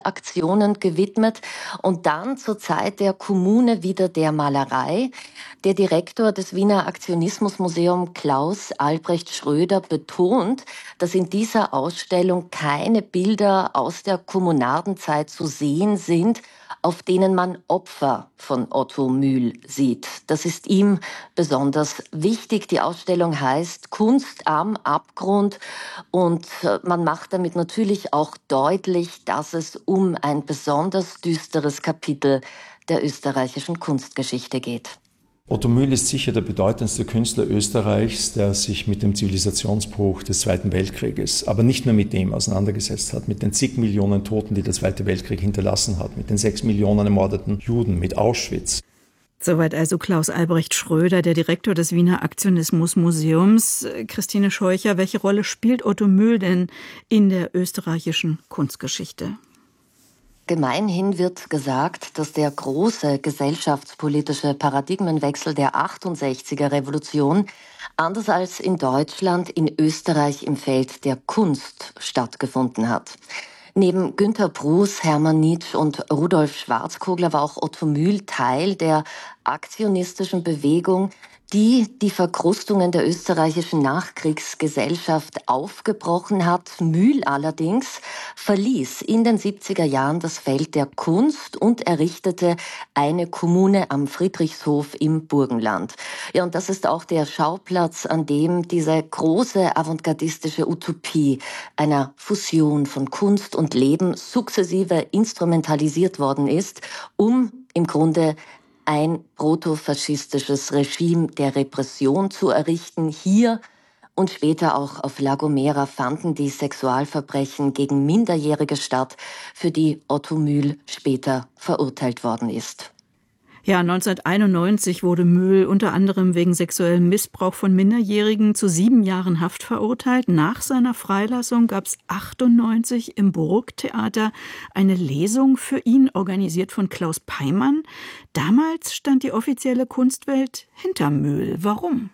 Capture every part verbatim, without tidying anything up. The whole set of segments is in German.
Aktionen gewidmet und dann zur Zeit der Kommune wieder der Malerei. Der Direktor des Wiener Aktionismusmuseums Klaus Albrecht Schröder betont, dass in dieser Ausstellung keine Bilder aus der Kommunardenzeit zu sehen sind, auf denen man Opfer von Otto Mühl sieht. Das ist ihm besonders wichtig. Die Ausstellung heißt Kunst am Abgrund und man macht damit natürlich auch deutlich, dass es um ein besonders düsteres Kapitel der österreichischen Kunstgeschichte geht. Otto Mühl ist sicher der bedeutendste Künstler Österreichs, der sich mit dem Zivilisationsbruch des Zweiten Weltkrieges, aber nicht nur mit dem auseinandergesetzt hat, mit den zig Millionen Toten, die der Zweite Weltkrieg hinterlassen hat, mit den sechs Millionen ermordeten Juden, mit Auschwitz. Soweit also Klaus Albrecht Schröder, der Direktor des Wiener Aktionismusmuseums. Christine Scheucher, welche Rolle spielt Otto Mühl denn in der österreichischen Kunstgeschichte? Gemeinhin wird gesagt, dass der große gesellschaftspolitische Paradigmenwechsel der achtundsechziger Revolution anders als in Deutschland in Österreich im Feld der Kunst stattgefunden hat. Neben Günter Bruß, Hermann Nitsch und Rudolf Schwarzkogler war auch Otto Mühl Teil der aktionistischen Bewegung, die die Verkrustungen der österreichischen Nachkriegsgesellschaft aufgebrochen hat. Mühl allerdings verließ in den siebziger Jahren das Feld der Kunst und errichtete eine Kommune am Friedrichshof im Burgenland. Ja, und das ist auch der Schauplatz, an dem diese große avantgardistische Utopie einer Fusion von Kunst und Leben sukzessive instrumentalisiert worden ist, um im Grunde ein protofaschistisches Regime der Repression zu errichten. Hier und später auch auf La Gomera fanden die Sexualverbrechen gegen Minderjährige statt, für die Otto Mühl später verurteilt worden ist. Ja, neunzehnhunderteinundneunzig wurde Mühl unter anderem wegen sexuellem Missbrauch von Minderjährigen zu sieben Jahren Haft verurteilt. Nach seiner Freilassung gab es achtundneunzig im Burgtheater eine Lesung für ihn, organisiert von Klaus Peimann. Damals stand die offizielle Kunstwelt hinter Mühl. Warum?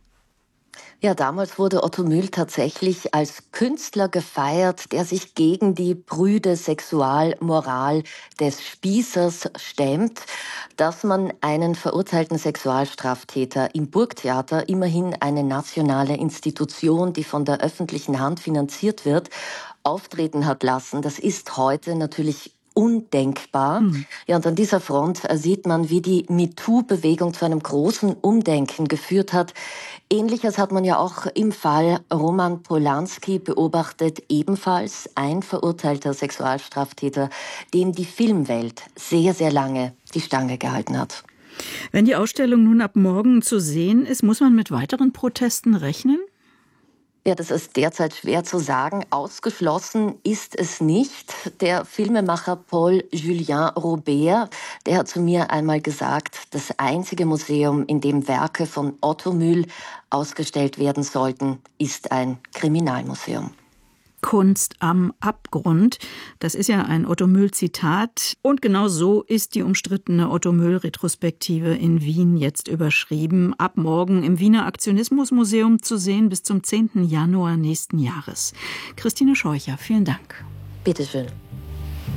Ja, damals wurde Otto Mühl tatsächlich als Künstler gefeiert, der sich gegen die prüde Sexualmoral des Spießers stemmt. Dass man einen verurteilten Sexualstraftäter im Burgtheater, immerhin eine nationale Institution, die von der öffentlichen Hand finanziert wird, auftreten hat lassen, das ist heute natürlich undenkbar. Mhm. Ja, und an dieser Front sieht man, wie die MeToo-Bewegung zu einem großen Umdenken geführt hat. Ähnliches hat man ja auch im Fall Roman Polanski beobachtet, ebenfalls ein verurteilter Sexualstraftäter, dem die Filmwelt sehr, sehr lange die Stange gehalten hat. Wenn die Ausstellung nun ab morgen zu sehen ist, muss man mit weiteren Protesten rechnen? Ja, das ist derzeit schwer zu sagen. Ausgeschlossen ist es nicht. Der Filmemacher Paul-Julien Robert, der hat zu mir einmal gesagt, das einzige Museum, in dem Werke von Otto Mühl ausgestellt werden sollten, ist ein Kriminalmuseum. Kunst am Abgrund. Das ist ja ein Otto Mühl-Zitat. Und genau so ist die umstrittene Otto Mühl-Retrospektive in Wien jetzt überschrieben. Ab morgen im Wiener Aktionismusmuseum zu sehen bis zum zehnten Januar nächsten Jahres. Christine Scheucher, vielen Dank. Bitteschön.